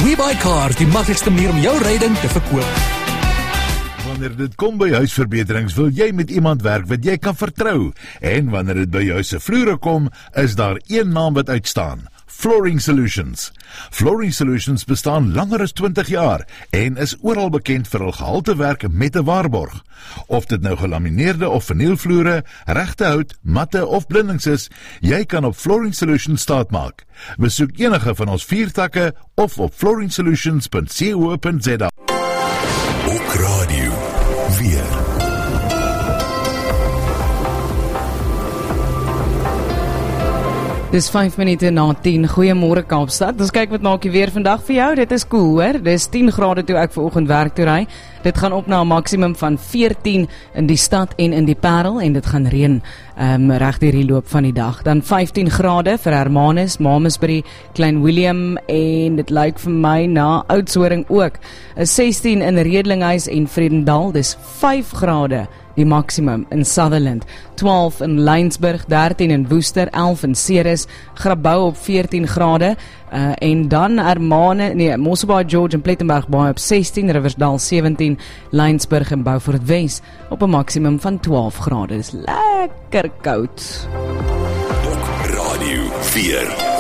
WeBuyCars, die maklikste manier om jou ryding te verkoop. Wanneer dit kom by huisverbeterings, wil jy met iemand werk wat jy kan vertrou. En wanneer dit by jou se vloere kom, is daar een naam wat uitstaan: Flooring Solutions. Flooring Solutions bestaan langer as 20 jaar en is oral bekend vir hul gehaltewerk met 'n waarborg. Of dit nou gelamineerde of vernielvloere, regte hout, matte of blindings is, jy kan op Flooring Solutions staatmaak. Besoek enige van ons 4 takke of op flooringsolutions.co.za. Ook radio weer. Dis 5 minute na 10. Goeiemôre Kaapstad. Ons kyk wat maak jy weer vandag vir jou. Dit is cool, hoor. Dis 10 grade toe ek vanoggend werk toe ry. Dit gaan op na 'n maksimum van 14 in die stad en in die Parel en dit gaan reën reg deur die loop van die dag. Dan 15 grade vir Hermanus, Mamasbury, Klein Willem en dit lyk vir my na Oudtshoorn ook. 16 in Redlinghuis en Vredendal. Dis 5 grade. Die maksimum in Sutherland, 12 in Laingsburg, 13 in Woester, 11 in Ceres, Grabouw op 14 grade, en dan Mosselbaai, George en Plettenberg Baai op 16, Riversdal 17, Laingsburg en Beaufort Wes op 'n maksimum van 12 grade. Dis lekker koud. Ook radio 4.